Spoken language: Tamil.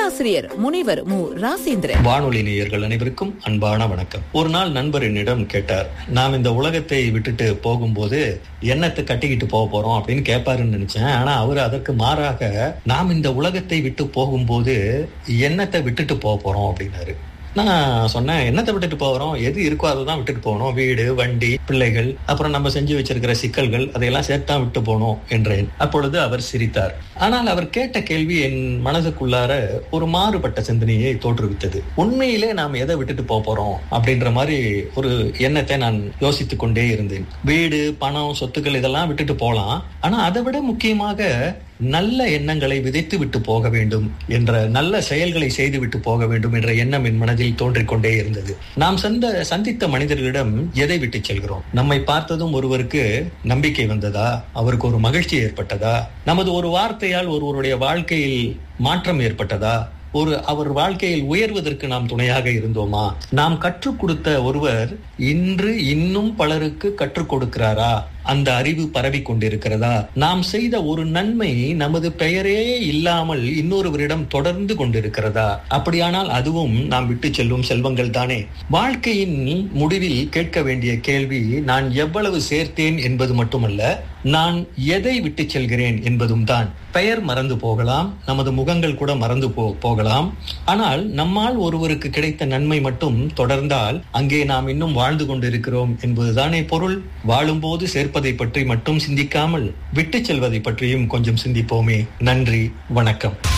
பேராசிரியர் முனைவர் மு ராசேந்திரன். வானொலி நேயர்கள் அனைவருக்கும் அன்பான வணக்கம். ஒரு நாள் நண்பர் என்னிடம் கேட்டார், நாம் இந்த உலகத்தை விட்டுட்டு போகும்போது என்னத்தை கட்டிக்கிட்டு போக போறோம் அப்படின்னு கேட்பாருன்னு நினைச்சேன். ஆனா அவரு அதற்கு மாறாக, நாம் இந்த உலகத்தை விட்டு போகும்போது என்னத்தை விட்டுட்டு போக போறோம் அப்படின்னாரு. நான் சொன்னேன், என்னத்தை விட்டுட்டு போறோம், எது இருக்கோ அதை தான் விட்டுட்டு போகணும். வீடு, வண்டி, பிள்ளைகள், அப்புறம் நம்ம செஞ்சு வச்சிருக்கிற சிக்கல்கள், அதையெல்லாம் சேர்த்தான் விட்டு போகணும் என்றேன். அப்பொழுது அவர் சிரித்தார். ஆனால் அவர் கேட்ட கேள்வி என் மனதுக்குள்ளார ஒரு மாறுபட்ட சிந்தனையை தோற்றுவித்தது. உண்மையிலே நாம் எதை விட்டுட்டு போறோம் அப்படின்ற மாதிரி ஒரு எண்ணத்தை நான் யோசித்துக் கொண்டே இருந்தேன். வீடு, பணம், சொத்துக்கள் இதெல்லாம் விட்டுட்டு போலாம். ஆனா அதை விட முக்கியமாக நல்ல எண்ணங்களை விதைத்து விட்டு போக வேண்டும் என்ற, நல்ல செயல்களை செய்து விட்டு போக வேண்டும் என்ற எண்ணம் என் மனதில் தோன்றிக் கொண்டே இருந்தது. நாம் சந்தித்த மனிதர்களிடம் எதை விட்டு செல்கிறோம்? நம்மை பார்த்ததும் ஒருவருக்கு நம்பிக்கை வந்ததா? அவருக்கு ஒரு மகிழ்ச்சி ஏற்பட்டதா? நமது ஒரு வார்த்தையால் ஒருவருடைய வாழ்க்கையில் மாற்றம் ஏற்பட்டதா? அவர் வாழ்க்கையில் உயர்வதற்கு நாம் துணையாக இருந்தோமா? நாம் கற்றுக் கொடுத்த ஒருவர் இன்று இன்னும் பலருக்கு கற்றுக் கொடுக்கிறாரா? அந்த அறிவு பரவி கொண்டிருக்கிறதா? நாம் செய்த ஒரு நன்மை நமது பெயரே இல்லாமல் இன்னொருவரிடம் தொடர்ந்து கொண்டிருக்கிறதா? அப்படியானால் அதுவும் நாம் விட்டு செல்லும் செல்வங்கள் தானே. வாழ்க்கையின் முடிவில் கேட்க வேண்டிய கேள்வி, நான் எவ்வளவு சேர்த்தேன் என்பது மட்டுமல்ல, நான் எதை விட்டு செல்கிறேன் என்பதும் தான். பெயர் மறந்து போகலாம், நமது முகங்கள் கூட மறந்து போகலாம். ஆனால் நம்மால் ஒருவருக்கு கிடைத்த நன்மை மட்டும் தொடர்ந்தால் அங்கே நாம் இன்னும் வாழ்ந்து கொண்டிருக்கிறோம் என்பதுதானே பொருள். வாழும்போது சேர்ப்பதை பற்றி மட்டும் சிந்திக்காமல் விட்டு செல்வதை பற்றியும் கொஞ்சம் சிந்திப்போமே. நன்றி, வணக்கம்.